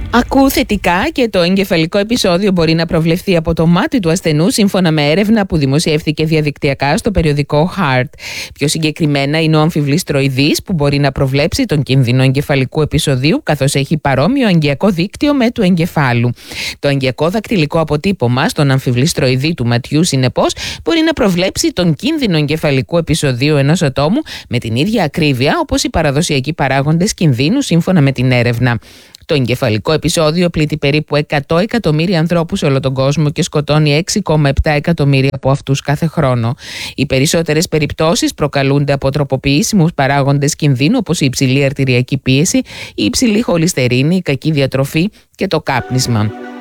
Ακού θετικά και το εγκεφαλικό επεισόδιο μπορεί να προβλεφθεί από το μάτι του ασθενού σύμφωνα με έρευνα που δημοσιεύθηκε διαδικτυακά στο περιοδικό Heart. Πιο συγκεκριμένα είναι ο αμφιβληστροειδής που μπορεί να προβλέψει τον κίνδυνο εγκεφαλικού επεισοδίου καθώς έχει παρόμοιο εγκαιακό δίκτυο με του εγκεφάλου. Το εγκαιακό δακτυλικό αποτύπωμα στον αμφιβληστροειδή του ματιού συνεπώς μπορεί να προβλέψει τον κίνδυνο εγκεφαλικού επεισοδίου ενός ατόμου με την ίδια ακρίβεια όπως οι παραδοσιακοί παράγοντες κινδύνου σύμφωνα με την έρευνα. Το εγκεφαλικό επεισόδιο πλήττει περίπου 100 εκατομμύρια ανθρώπους σε όλο τον κόσμο και σκοτώνει 6,7 εκατομμύρια από αυτούς κάθε χρόνο. Οι περισσότερες περιπτώσεις προκαλούνται από τροποποιήσιμους παράγοντες κινδύνου όπως η υψηλή αρτηριακή πίεση, η υψηλή χολυστερίνη, η κακή διατροφή και το κάπνισμα.